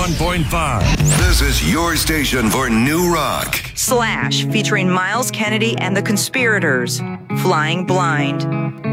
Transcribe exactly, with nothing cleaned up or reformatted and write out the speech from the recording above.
one point five. This is your station for new rock. Slash, featuring Miles Kennedy and the Conspirators, Flying Blind.